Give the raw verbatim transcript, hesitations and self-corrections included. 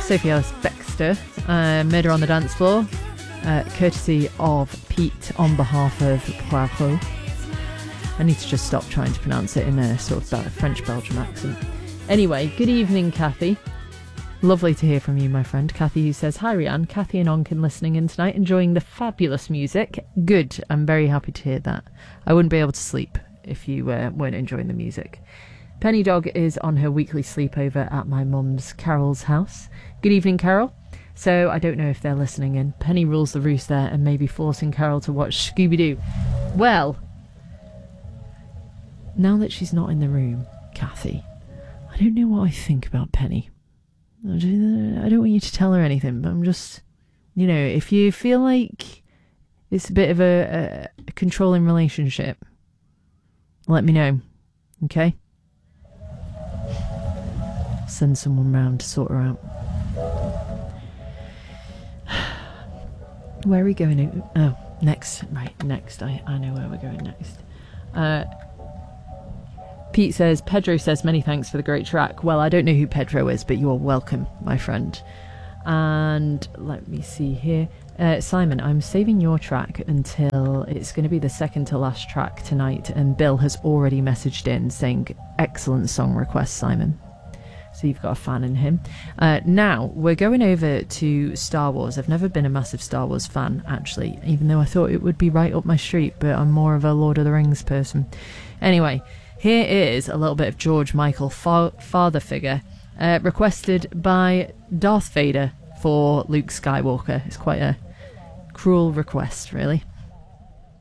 Sophie Ellis Bextor, uh, Murder on the Dance Floor, uh, courtesy of Pete on behalf of Poirot. I need to just stop trying to pronounce it in a sort of French-Belgian accent. Anyway, good evening, Kathy. Lovely to hear from you, my friend. Kathy, who says, hi, Rianne. Kathy and Onkin listening in tonight, enjoying the fabulous music. Good. I'm very happy to hear that. I wouldn't be able to sleep if you uh, weren't enjoying the music. Penny Dog is on her weekly sleepover at my mum's Carol's house. Good evening, Carol. So I don't know if they're listening in. Penny rules the roost there and maybe forcing Carol to watch Scooby-Doo. Well, now that she's not in the room, Kathy, I don't know what I think about Penny. I don't want you to tell her anything, but I'm just, you know, if you feel like it's a bit of a, a controlling relationship, let me know, okay? Send someone round to sort her out. Where are we going? Oh, next. Right, next. I, I know where we're going next. Uh, Pete says, Pedro says, many thanks for the great track. Well, I don't know who Pedro is, but you're welcome, my friend. And let me see here. Uh, Simon, I'm saving your track until it's going to be the second to last track tonight. And Bill has already messaged in saying, excellent song request, Simon. So you've got a fan in him. Uh, now, we're going over to Star Wars. I've never been a massive Star Wars fan, actually, even though I thought it would be right up my street, but I'm more of a Lord of the Rings person. Anyway, here is a little bit of George Michael, fa- father figure, uh, requested by Darth Vader for Luke Skywalker. It's quite a cruel request, really.